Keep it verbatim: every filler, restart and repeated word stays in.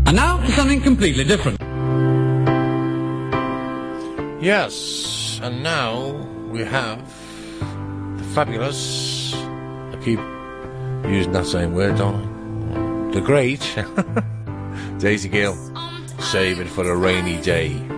And now for something completely different. Yes, and now we have the fabulous, I keep using that same word, don't I? The great Daisy Gill, Save It for a Rainy Day.